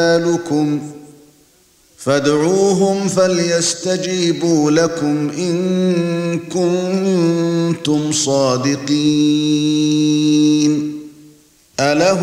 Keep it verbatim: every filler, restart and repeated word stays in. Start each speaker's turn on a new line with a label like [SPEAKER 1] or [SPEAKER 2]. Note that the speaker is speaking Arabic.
[SPEAKER 1] أَمْثَالُكُمْ فادعوهم فليستجيبوا لكم إن كنتم صادقين. أَلَهُ